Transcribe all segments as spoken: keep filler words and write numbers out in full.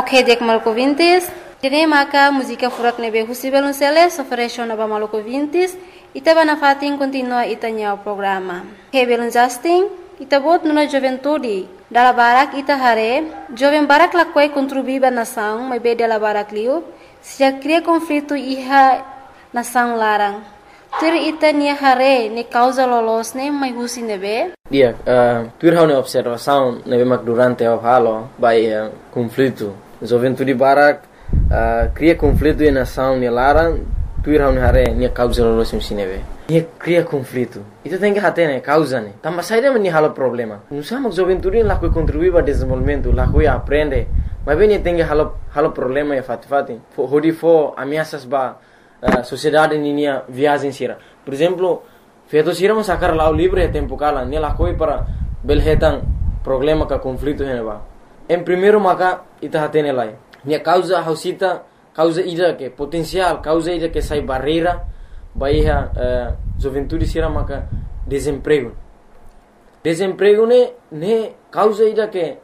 Ok, dek maluco vintis. Dine maka música furak nebe husi belunceles ofereció naba maluco vintis. Ita bana fatin continua itanya o programa. He belun Justin, ita bot nuna juventude. Dala barak ita hare, jovem barak lakwai contribuiba nação, mas be dala barak liu, se já cria conflito iha nação larang. Tur ita nia hare ne causa lolos ne mai husi nebe. Dia, uh, tur hau ne observação nebe mak durante o halo by uh, conflito. Juventude barak uh, cria conflito e nação ne larang, tur hau ne hare ne causa lolos ne nebe. Nia cria conflito. Itu tem que hate ne causa ne. Tamba saída me ni halo problema. Não sama juventude lá que contribui para desenvolvimento, lá que aprende. Mas bem tem que halo halo problema e fati fati. Hodi fo ameaças ba Uh, sociedade ninia viagem sira. Por exemplo, feito sira um sacar lá o livre é tempo cala, ne la coi para belhetan problema ka conflito heneba. Em primeiro maka ita hatene lai. Ne causa hausita, causa ida que potencial, causa ida que sai barreira, baiha uh, juventude sira maka desemprego. Desemprego ne ne causa ida que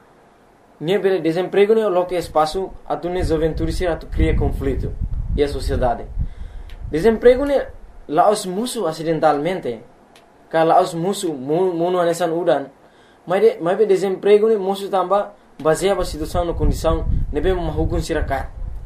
ne bele desemprego ne lo que espaço atune juventude sira tu cria conflito e a sociedade. Desemprego ne laos musuh acidentalmente. Ka laos musuh munu anesan udan. Mas de, mas be desemprego ne musuh tamba baseia ba situação no condição nebe mahukun siraka.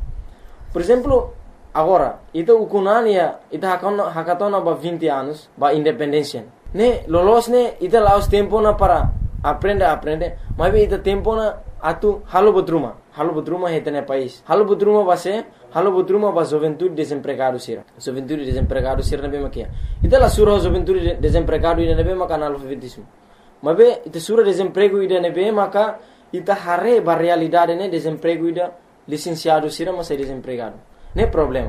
Por exemplo, agora, ita ukunania ita hakona hakatona ba vinte anos ba independência. Ne lolos ne ita laos tempo na para aprende aprende, mas be ita tempo na atu halo botruma. Halo botruma hetene país. Halo botruma base Halo botruma ba juventude desempregado sira. Juventude desempregado sira nebe makia. Ita la sura juventude desempregado ida nebe maka analfabetismo. Mabe ita sura desemprego ida nebe maka ita hare ba realidade ne desemprego ida licenciado sira mas é desempregado. Ne problema.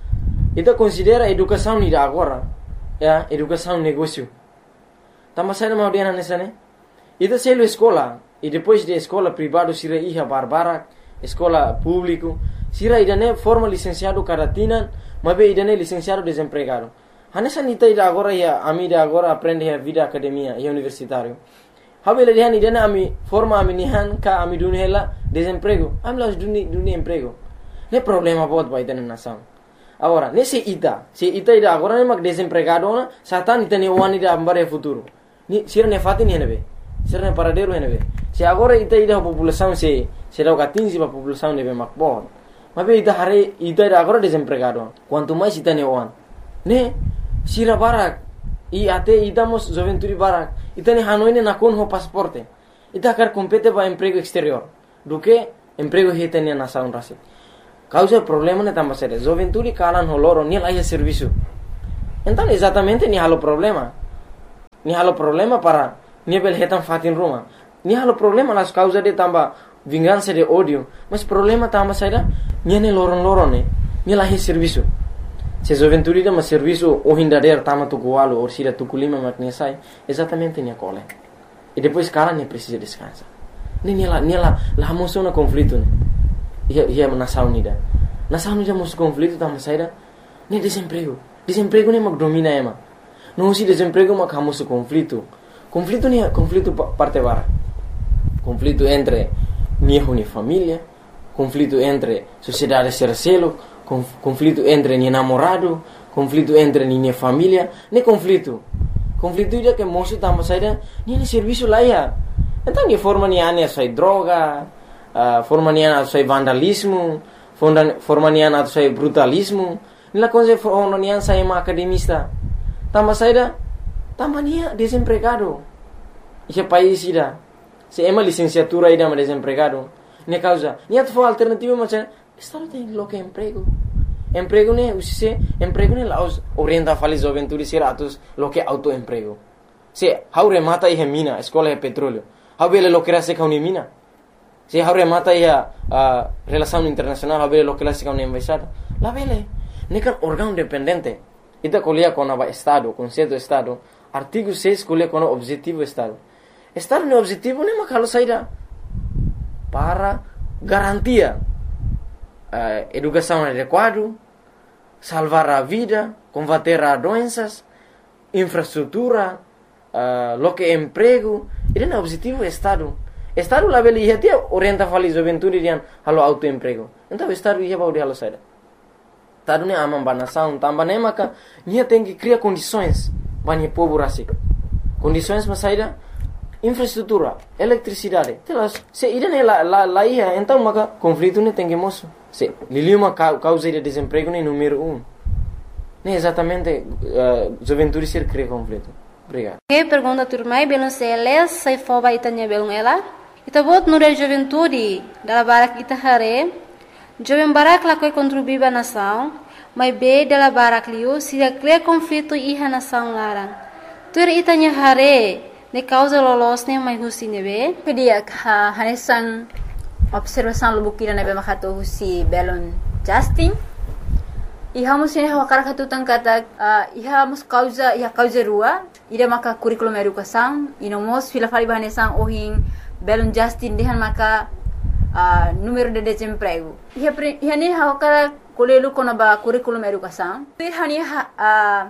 Ita considera educação ida agora, ya, educação negócio. Tamba sai ma odiana nessa ne. Ita selo escola e depois de escola privado sira iha barbara, escola público sira idane forma licenciado caratina, mas be idane licenciado desempregado. Hanessa nita ida agora ya ami ida agora aprende a vida academia e universitário. Habele dihan idane ami forma ami nihan ka ami dunhela desemprego. Ami las duni duni emprego. Ne problema bot ba idane nação. Agora, nesse ita, se ita ida agora ne mak desempregado na, satan ita ne wani ida ambare futuro. Ni sira ne fati ni henebe. Sira ne paradero henebe. Se agora ita ida população se se dá quinze pa população nebe mak bot. Mas be ita hare ita ida agora desempregado. Quanto mais ita ne wan. Ne sira barak i ate ita mos juventude barak. Ita ne hanoi ne nakon ho pasaporte. Ita kar compete ba emprego exterior. Do que emprego hita ne nação rasi. Causa problema ne tamba sere. Juventude kalan ho loro ni laia serviço. Então exatamente ni halo problema. Ni halo problema para ni bel hetan fatin Roma. Ni halo problema las causa de tamba vingança de ódio, mas problema tamba saída niane loron-loron ne, ni lahi serviço. Se juventude dama serviço o hindader tama tukualo ou sira tukulima makne sai, exatamente ni cole. E depois cara ne precisa descansar. Ni ni la ni la la moção na conflito ne. Ia ia nação unida. Nação unida mos conflito tama saída ni desemprego. Desemprego ne mak domina ema. Não se desemprego mak hamos conflito. Conflito ni conflito parte bara. Conflito entre niho ni família, conflito entre sociedade sercelo, conf, conflito entre ni namorado, conflito entre ni família, ne conflito. Conflito ida que moço tamba saída, ni ne serviço lá ia. Então ni forma ni ane sai droga, uh, forma ni ane sai vandalismo, forma, forma ni ane sai brutalismo, ni la coisa forma ni ane sai uma academista. Tamba saída, tamba ni desempregado. Ike país ida. Se ema licenciatura ida ma desempregado, ne causa, ni at for alternativa ma se estado tem lo que emprego. Emprego ne usise, emprego ne laos orienta fali juventude siratus lo que autoemprego. Se haure mata i mina, escola e petróleo. Habele lo que era se kauni mina. Se haure mata i a uh, relação internacional, habele lo que la se kauni embaixada. La vele, ne kan órgão dependente. Ita colia con aba estado, conceito estado, artigo seis colia con objetivo estado. Estar no objetivo nem makalo saída para garantia uh, educação adequada, salvar a vida, combater a doenças, infraestrutura, uh, lo que emprego. Ele é o objetivo do Estado. Estado lá beli ia dia orienta fali juventude dian halo autoemprego. Então estado ia baudi halo saida. Estado ne amam banação, tambah ne maka nia tem que criar condições bani povo rasik. Condições mas saida infraestrutura, eletricidade. Telas, se ida ne la la la ia, então maka conflito ne tem que moço. Se liliu uma causa de desemprego ne número um. Ne exatamente uh, juventude ser cria conflito. Obrigado. Que pergunta turmai belum seles sai foba itanya belum ela. Ita bot nura juventude dala barak ita hare. Jovem barak la koi contribui ba nação, mas be dala barak liu se cria conflito iha nação larang. Tur itanya hare ne causa lolos ne mai husi nebe. Kedia ha hanesan observação lubukira nebe makato husi belon Justin. Iha mus ini hawakara katutan kata uh, iha mus causa iha causa rua ida maka curriculum educação ino mos fila fali bahanesan ohin belum Justin dehan maka uh, número de desemprego iha pre, iha ni hawakara kolelu kono ba curriculum educação iha ni ha, uh,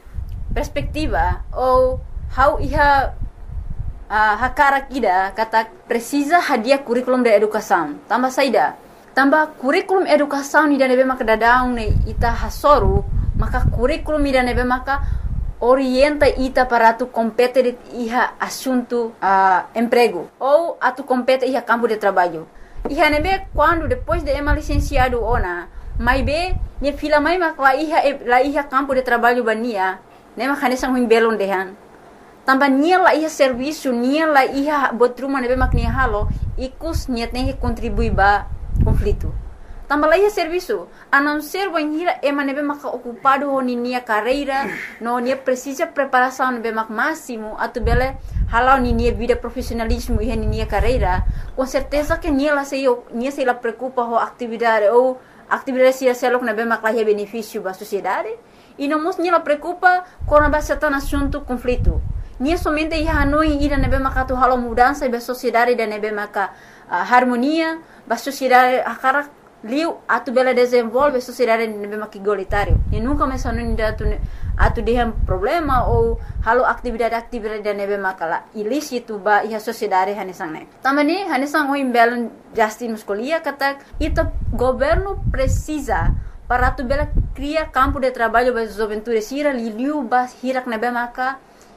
perspectiva ou how iha uh, hakara kida kata precisa hadiah curriculum de educação tambah saida tambah kurikulum educação ni dane be maka dadang ne ita hasoru maka kurikulum ni dane be maka orienta ita para tu compete iha assunto uh, emprego ou atu compete iha campo de trabalho iha nebe quando depois de ema licenciado ona mai be ne fila mai maka iha la iha campo de trabalho bania ne maka ne sang belon dehan tambah nia la iha serviço nia la iha botruma nebe mak nia halo ikus niat ne contribui ba conflito. Tambah lagi serviço, a não ser banhira ema nebe maka ocupado honi nia carreira, no nia precisa preparação nebe mak máximo, atu bele halau ni nia vida profissionalismo e ni nia carreira, com certeza que nia la sei nia sei la preocupa ho atividade ou atividade sia selok nebe mak lahia benefício ba sociedade, e não mos nia la preocupa com a certain assunto conflito. Nia somente ia hanoi ida nebe maka tu halau mudança ba sociedade da nebe maka uh, harmonia ba sociedade akara liu atu bela desenvolve sociedade nebe maka igualitário e nunca mais hanoi atu atu dehan problema ou halau atividade atividade da nebe maka la ilícito ba ia sociedade hanesang ne tamani hanesang o imbelon Justin muscolia kata ita governo precisa para atu bela cria campo de trabalho ba juventude sira liu ba hirak nebe maka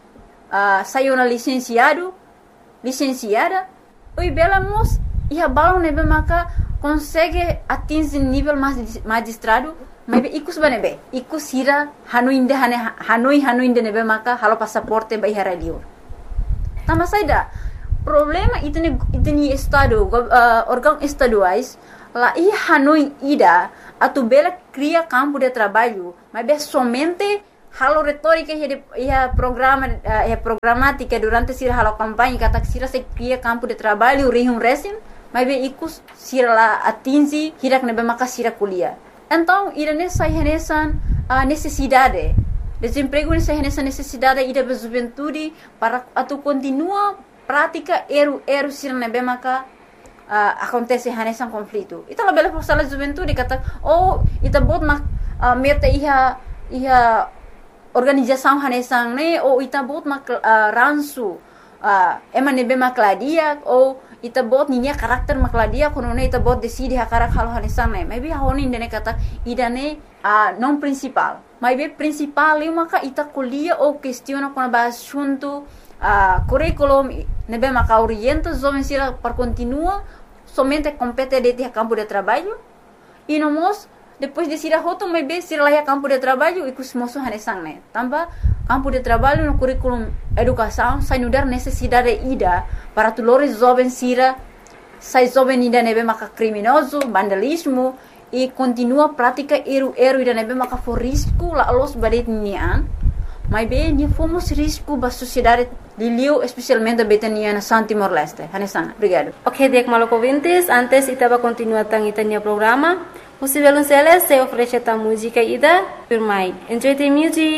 Uh, sayona licenciado, licenciada, oi bela mos ia balão nebe maka consegue atingir nível mais magistrado, mas be ikus banebe, ikus hira hanoi inde hane hanoi hanoi inde nebe maka halo passaporte ba ihara liur. Tambah saida problema itu ni itu ni estado uh, órgão estaduais lá ia hanoi ida atu bela cria campo de trabalho, mas be somente halo retórica e a programa e a programática durante sira halo campanha kata sira se cria campo de trabalho rihum resim mas be ikus sira lá atingi hirak nebe maka sira kuliah então ira nessa renesan a necessidade desemprego nessa renesan necessidade ida be juventude para atu continua prática eru eru sira nebe maka uh, acontece renesan conflito ita la bela forçala juventude kata oh ita bot mak uh, meta iha iha organização hanesang ne ou ita bot mak uh, ransu uh, ema nebe makladia ou ita bot ninya karakter makladia kono ne ita bot decide hakarak halo hanesang ne maybe honi ndene kata idane uh, non principal maybe principal eu maka ita kuliah ou questiona kono ba assunto uh, curriculum nebe maka orienta jovem sira para continua somente compete de campo de trabalho e no mos depois de sira hoto mai be sira lá campo de trabalho e kus moço hanesang ne tambah campo de trabalho no curriculum educação sai nudar necessidade ida para tulores jovem sira sai jovem ida nebe maka criminoso vandalismo e continua prática eru eru ida nebe maka for risco la los badet nian mai be ni fomos risco ba sociedade liliu especialmente betania na San Timor Leste hanesang obrigado. Ok, dek maloko vintes antes itaba continua tang itania programa. Musivelun Celes se oferece ta música ida firmai. Enjoy the music.